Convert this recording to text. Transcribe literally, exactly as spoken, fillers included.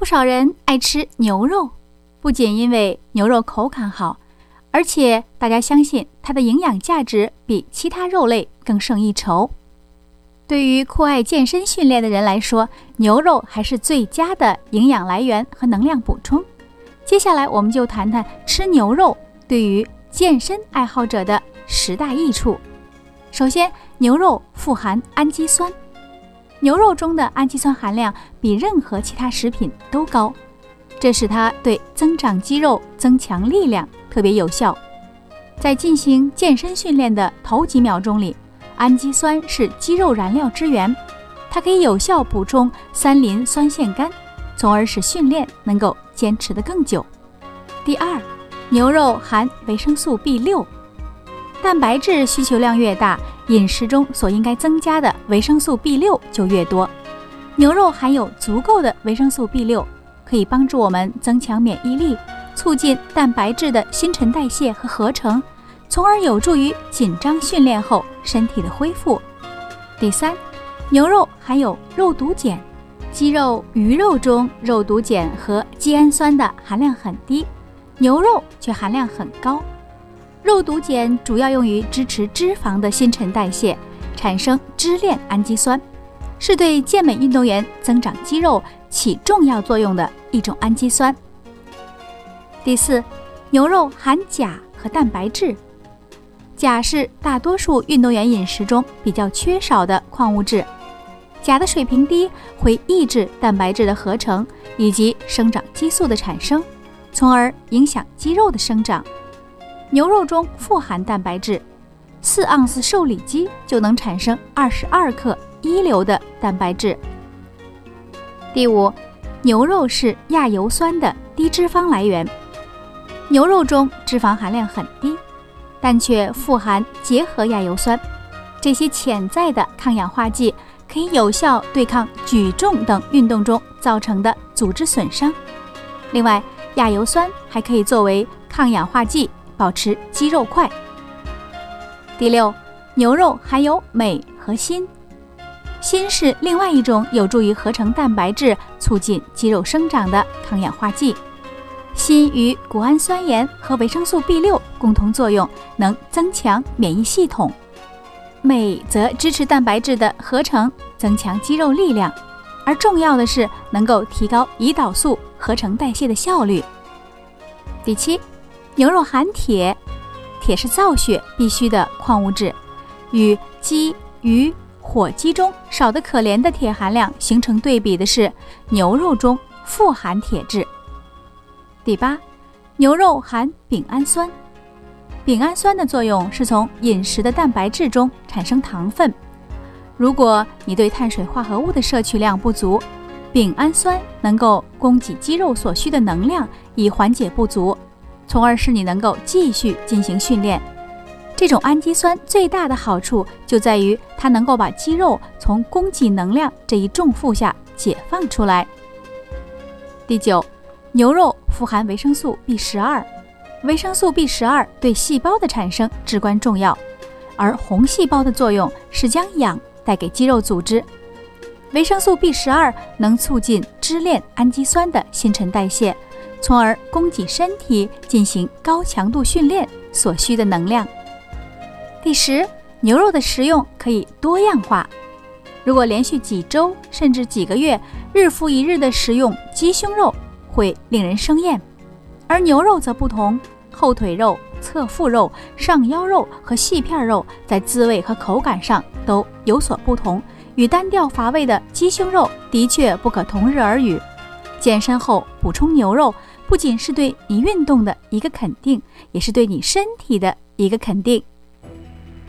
少人爱吃牛肉，不仅因为牛肉口感好，而且大家相信它的营养价值比其他肉类更胜一筹。对于酷爱健身训练的人来说，牛肉还是最佳的营养来源和能量补充。接下来我们就谈谈吃牛肉对于健身爱好者的十大益处。首先，牛肉富含氨基酸，牛肉中的氨基酸含量比任何其他食品都高，这使它对增长肌肉、增强力量特别有效。在进行健身训练的头几秒钟里，氨基酸是肌肉燃料之源，它可以有效补充三磷酸腺苷，从而使训练能够坚持得更久。第二，牛肉含维生素 B 六， 蛋白质需求量越大，饮食中所应该增加的维生素 B 六 就越多。牛肉含有足够的维生素 B 六， 可以帮助我们增强免疫力，促进蛋白质的新陈代谢和合成，从而有助于紧张训练后身体的恢复。第三，牛肉含有肉毒碱，鸡肉、鱼肉中肉毒碱和肌氨酸的含量很低，牛肉却含量很高。肉毒碱主要用于支持脂肪的新陈代谢，产生支链氨基酸，是对健美运动员增长肌肉起重要作用的一种氨基酸。第四，牛肉含钾和蛋白质。钾是大多数运动员饮食中比较缺少的矿物质，钾的水平低会抑制蛋白质的合成以及生长激素的产生，从而影响肌肉的生长。牛肉中富含蛋白质，四盎司瘦里肌就能产生二十二克一流的蛋白质。第五，牛肉是亚油酸的低脂肪来源。牛肉中脂肪含量很低，但却富含结合亚油酸，这些潜在的抗氧化剂可以有效对抗举重等运动中造成的组织损伤。另外，亚油酸还可以作为抗氧化剂，保持肌肉块。第六，牛肉含有镁和锌。锌是另外一种有助于合成蛋白质、促进肌肉生长的抗氧化剂。锌与谷氨酸盐和维生素 B 六 共同作用，能增强免疫系统。镁则支持蛋白质的合成，增强肌肉力量，而重要的是能够提高胰岛素合成代谢的效率。第七，牛肉含铁，铁是造血必需的矿物质，与鸡、鱼、火鸡中少得可怜的铁含量形成对比的是，牛肉中富含铁质。第八，牛肉含丙氨酸。丙氨酸的作用是从饮食的蛋白质中产生糖分。如果你对碳水化合物的摄取量不足，丙氨酸能够供给肌肉所需的能量，以缓解不足，从而使你能够继续进行训练。这种氨基酸最大的好处就在于它能够把肌肉从供给能量这一重负下解放出来。第九，牛肉富含维生素 B 十二。维生素 B 十二 对细胞的产生至关重要，而红细胞的作用是将氧带给肌肉组织。维生素 B 十二 能促进支链氨基酸的新陈代谢，从而供给身体进行高强度训练所需的能量。第十，牛肉的食用可以多样化。如果连续几周甚至几个月日复一日的食用鸡胸肉，会令人生厌，而牛肉则不同，后腿肉、侧腹肉、上腰肉和细片肉在滋味和口感上都有所不同，与单调乏味的鸡胸肉的确不可同日而语。健身后补充牛肉，不仅是对你运动的一个肯定，也是对你身体的一个肯定。